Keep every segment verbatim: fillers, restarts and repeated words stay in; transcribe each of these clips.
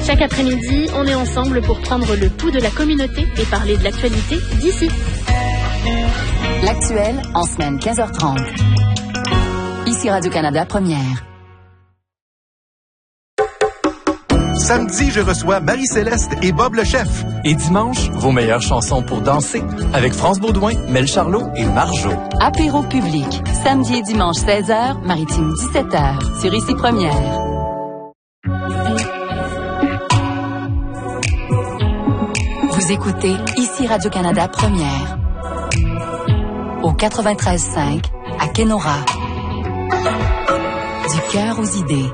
Chaque après-midi, on est ensemble pour prendre le pouls de la communauté et parler de l'actualité d'ici. L'actuel en semaine quinze heures trente. Ici Radio-Canada Première. Samedi, je reçois Marie-Céleste et Bob le chef. Et dimanche, vos meilleures chansons pour danser avec France Baudouin, Mel Charlot et Marjo. Apéro public, samedi et dimanche seize heures, Maritime dix-sept heures, sur Ici Première. Vous écoutez Ici Radio-Canada Première. Au quatre-vingt-treize cinq, à Kenora. Du cœur aux idées.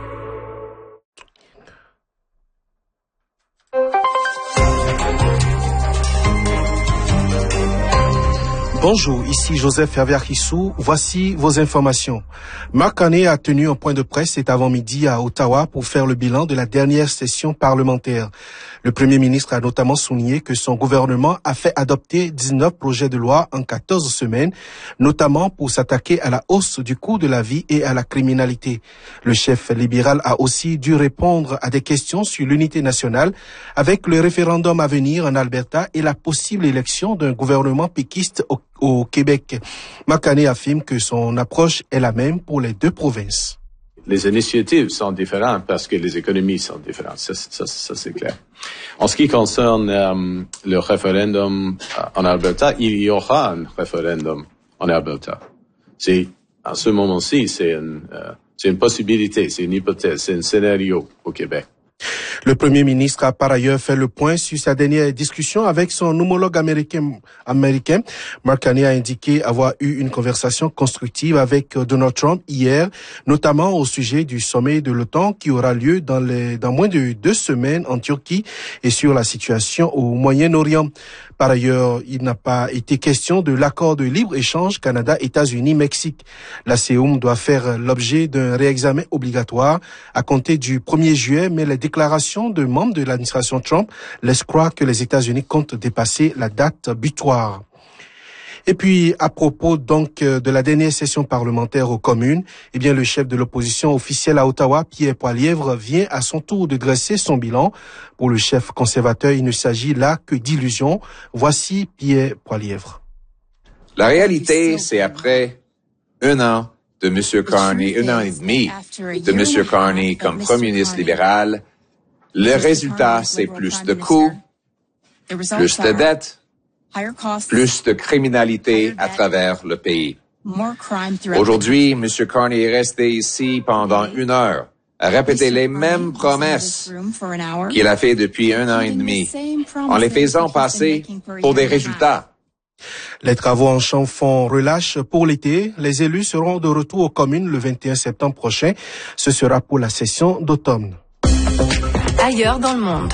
Bonjour, ici Joseph Hervé-Arissou. Voici vos informations. Mark Carney a tenu un point de presse cet avant-midi à Ottawa pour faire le bilan de la dernière session parlementaire. Le Premier ministre a notamment souligné que son gouvernement a fait adopter dix-neuf projets de loi en quatorze semaines, notamment pour s'attaquer à la hausse du coût de la vie et à la criminalité. Le chef libéral a aussi dû répondre à des questions sur l'unité nationale avec le référendum à venir en Alberta et la possible élection d'un gouvernement péquiste au, au Québec. Mark Carney affirme que son approche est la même pour les deux provinces. Les initiatives sont différentes parce que les économies sont différentes. Ça, ça, ça c'est clair. En ce qui concerne euh, le référendum en Alberta, il y aura un référendum en Alberta. C'est, à ce moment-ci, c'est une, euh, c'est une possibilité, c'est une hypothèse, c'est un scénario au Québec. Le Premier ministre a par ailleurs fait le point sur sa dernière discussion avec son homologue américain. américain. Mark Carney a indiqué avoir eu une conversation constructive avec Donald Trump hier, notamment au sujet du sommet de l'OTAN qui aura lieu dans, les, dans moins de deux semaines en Turquie et sur la situation au Moyen-Orient. Par ailleurs, il n'a pas été question de l'accord de libre-échange Canada-États-Unis-Mexique. La C E U M doit faire l'objet d'un réexamen obligatoire à compter du premier juillet, mais les déclarations de membres de l'administration Trump laissent croire que les États-Unis comptent dépasser la date butoir. Et puis, à propos donc de la dernière session parlementaire aux communes, eh bien, le chef de l'opposition officielle à Ottawa, Pierre Poilievre, vient à son tour de dresser son bilan. Pour le chef conservateur, il ne s'agit là que d'illusions. Voici Pierre Poilievre. La réalité, c'est après un an de M. Carney, un an et demi de M. Carney comme premier ministre libéral, le résultat, c'est plus de coûts, plus de dettes, plus de criminalité à travers le pays. Aujourd'hui, M. Carney est resté ici pendant une heure à répéter les mêmes promesses qu'il a fait depuis un an et demi, en les faisant passer pour des résultats. Les travaux en champ font relâche pour l'été. Les élus seront de retour aux communes le vingt et un septembre prochain. Ce sera pour la session d'automne. Ailleurs dans le monde.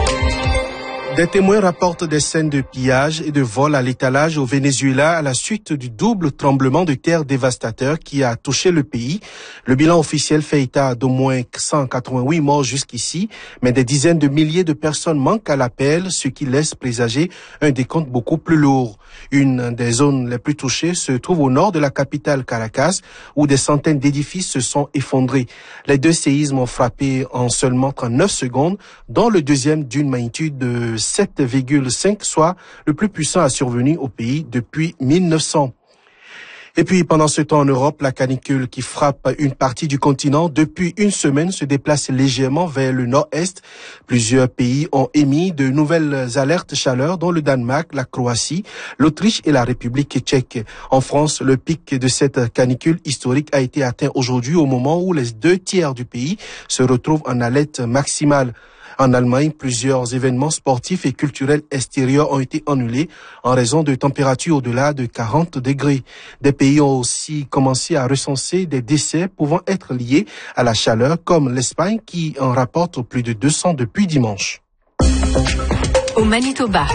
Des témoins rapportent des scènes de pillage et de vol à l'étalage au Venezuela à la suite du double tremblement de terre dévastateur qui a touché le pays. Le bilan officiel fait état d'au moins cent quatre-vingt-huit morts jusqu'ici, mais des dizaines de milliers de personnes manquent à l'appel, ce qui laisse présager un décompte beaucoup plus lourd. Une des zones les plus touchées se trouve au nord de la capitale Caracas, où des centaines d'édifices se sont effondrés. Les deux séismes ont frappé en seulement trente-neuf secondes, dont le deuxième d'une magnitude de sept virgule cinq, soit le plus puissant à survenir au pays depuis mille neuf cents. Et puis, pendant ce temps en Europe, la canicule qui frappe une partie du continent depuis une semaine se déplace légèrement vers le nord-est. Plusieurs pays ont émis de nouvelles alertes chaleur, dont le Danemark, la Croatie, l'Autriche et la République tchèque. En France, le pic de cette canicule historique a été atteint aujourd'hui au moment où les deux tiers du pays se retrouvent en alerte maximale. En Allemagne, plusieurs événements sportifs et culturels extérieurs ont été annulés en raison de températures au-delà de quarante degrés. Des pays ont aussi commencé à recenser des décès pouvant être liés à la chaleur, comme l'Espagne qui en rapporte plus de deux cents depuis dimanche. Au Manitoba.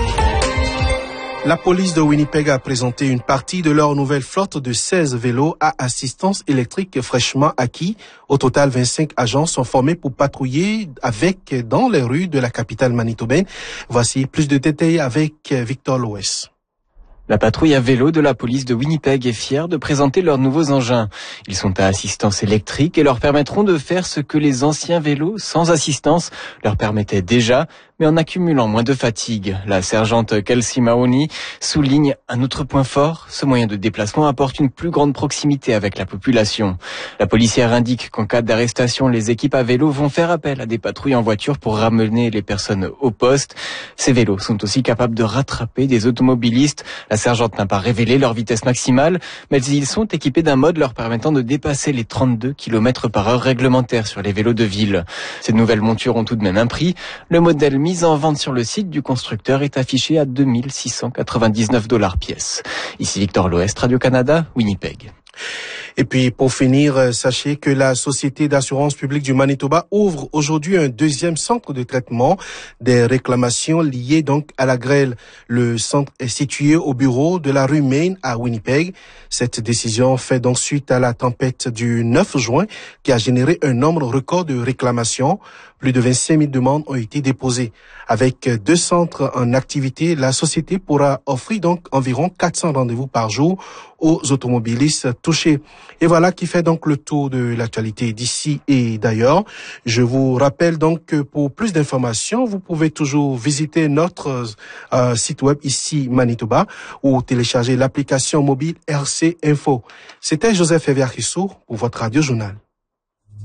La police de Winnipeg a présenté une partie de leur nouvelle flotte de seize vélos à assistance électrique fraîchement acquis. Au total, vingt-cinq agents sont formés pour patrouiller avec dans les rues de la capitale manitobaine. Voici plus de détails avec Victor Loès. La patrouille à vélo de la police de Winnipeg est fière de présenter leurs nouveaux engins. Ils sont à assistance électrique et leur permettront de faire ce que les anciens vélos sans assistance leur permettaient déjà, mais en accumulant moins de fatigue. La sergente Kelsey Mahoney souligne un autre point fort. Ce moyen de déplacement apporte une plus grande proximité avec la population. La policière indique qu'en cas d'arrestation, les équipes à vélo vont faire appel à des patrouilles en voiture pour ramener les personnes au poste. Ces vélos sont aussi capables de rattraper des automobilistes. La sergente n'a pas révélé leur vitesse maximale, mais ils sont équipés d'un mode leur permettant de dépasser les trente-deux kilomètres par heure réglementaires sur les vélos de ville. Ces nouvelles montures ont tout de même un prix. Le modèle mis en vente sur le site du constructeur est affiché à deux mille six cent quatre-vingt-dix-neuf dollars pièce. Ici Victor Loest, Radio-Canada, Winnipeg. Et puis, pour finir, sachez que la Société d'assurance publique du Manitoba ouvre aujourd'hui un deuxième centre de traitement des réclamations liées donc à la grêle. Le centre est situé au bureau de la rue Main à Winnipeg. Cette décision fait donc suite à la tempête du neuf juin qui a généré un nombre record de réclamations. Plus de vingt-cinq mille demandes ont été déposées. Avec deux centres en activité, la société pourra offrir donc environ quatre cents rendez-vous par jour aux automobilistes touchés. Et voilà qui fait donc le tour de l'actualité d'ici et d'ailleurs. Je vous rappelle donc que pour plus d'informations, vous pouvez toujours visiter notre euh, site web ici Manitoba ou télécharger l'application mobile R C Info. C'était Joseph Eviarissou pour votre Radio Journal.